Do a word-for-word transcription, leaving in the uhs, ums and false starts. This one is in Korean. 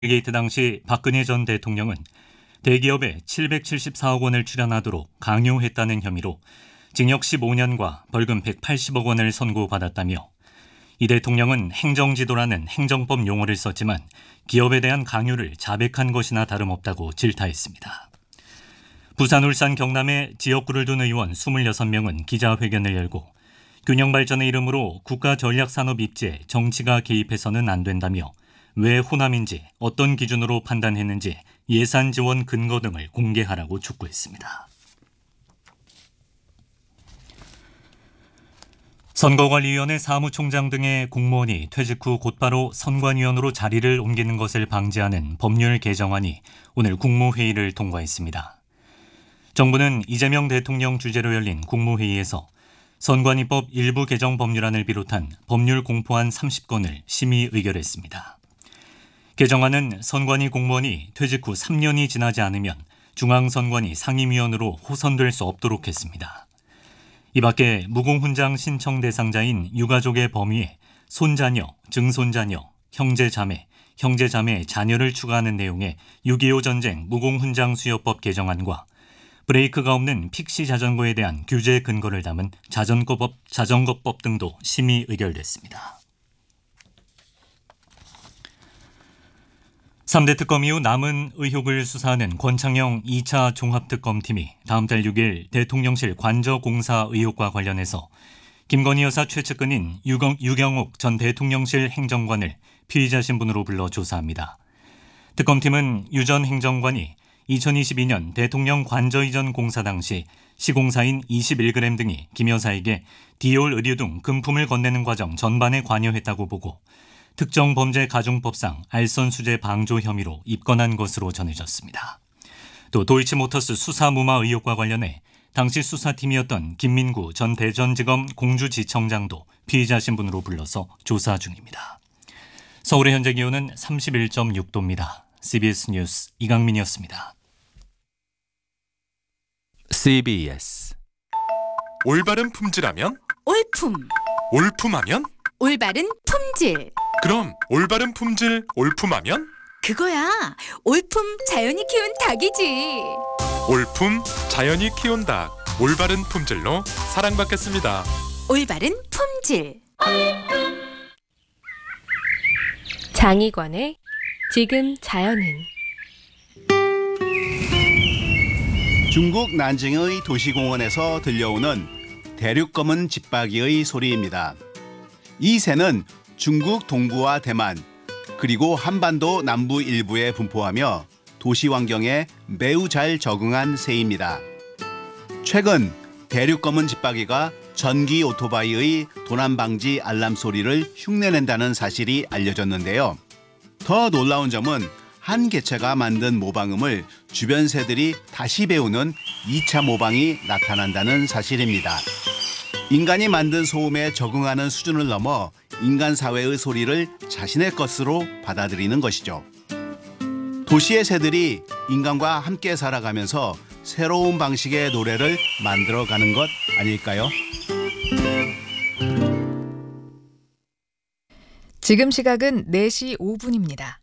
게이트 당시 박근혜 전 대통령은 대기업에 칠백칠십사억 원을 출연하도록 강요했다는 혐의로 징역 십오 년과 벌금 백팔십억 원을 선고받았다며 이 대통령은 행정지도라는 행정법 용어를 썼지만 기업에 대한 강요를 자백한 것이나 다름없다고 질타했습니다. 부산, 울산, 경남의 지역구를 둔 의원 이십육 명은 기자회견을 열고 균형발전의 이름으로 국가전략산업 입지에 정치가 개입해서는 안 된다며 왜 호남인지 어떤 기준으로 판단했는지 예산 지원 근거 등을 공개하라고 촉구했습니다. 선거관리위원회 사무총장 등의 공무원이 퇴직 후 곧바로 선관위원으로 자리를 옮기는 것을 방지하는 법률 개정안이 오늘 국무회의를 통과했습니다. 정부는 이재명 대통령 주재로 열린 국무회의에서 선관위법 일부 개정 법률안을 비롯한 법률 공포안 삼십 건을 심의 의결했습니다. 개정안은 선관위 공무원이 퇴직 후 삼 년이 지나지 않으면 중앙선관위 상임위원으로 호선될 수 없도록 했습니다. 이 밖에 무공훈장 신청 대상자인 유가족의 범위에 손자녀, 증손자녀, 형제자매, 형제자매의 자녀를 추가하는 내용의 육이오 전쟁 무공훈장 수여법 개정안과 브레이크가 없는 픽시 자전거에 대한 규제 근거를 담은 자전거법, 자전거법 등도 심의 의결됐습니다. 삼 대 특검 이후 남은 의혹을 수사하는 권창영 이 차 종합특검팀이 다음 달 육 일 대통령실 관저공사 의혹과 관련해서 김건희 여사 최측근인 유경, 유경욱 전 대통령실 행정관을 피의자 신분으로 불러 조사합니다. 특검팀은 유 전 행정관이 이천이십이 년 대통령 관저 이전 공사 당시 시공사인 이십일 그램 등이 김 여사에게 디올 의류 등 금품을 건네는 과정 전반에 관여했다고 보고 특정 범죄 가중법상 알선 수재 방조 혐의로 입건한 것으로 전해졌습니다. 또 도이치모터스 수사 무마 의혹과 관련해 당시 수사팀이었던 김민구 전 대전지검 공주지청장도 피의자 신분으로 불러서 조사 중입니다. 서울의 현재 기온은 삼십일 점 육 도입니다. 씨비에스 뉴스 이강민이었습니다. 씨비에스 올바른 품질하면? 올품. 올품하면? 올바른 품질. 그럼 올바른 품질 올품하면? 그거야. 올품 자연이 키운 닭이지. 올품 자연이 키운 닭. 올바른 품질로 사랑받겠습니다. 올바른 품질. 장희관의 지금 자연은. 중국 난징의 도시공원에서 들려오는 대륙검은 집박이의 소리입니다. 이 새는 중국 동부와 대만 그리고 한반도 남부 일부에 분포하며 도시 환경에 매우 잘 적응한 새입니다. 최근 대륙검은 집박이가 전기 오토바이의 도난 방지 알람 소리를 흉내낸다는 사실이 알려졌는데요. 더 놀라운 점은 한 개체가 만든 모방음을 주변 새들이 다시 배우는 이 차 모방이 나타난다는 사실입니다. 인간이 만든 소음에 적응하는 수준을 넘어 인간 사회의 소리를 자신의 것으로 받아들이는 것이죠. 도시의 새들이 인간과 함께 살아가면서 새로운 방식의 노래를 만들어가는 것 아닐까요? 지금 시각은 네 시 오 분입니다.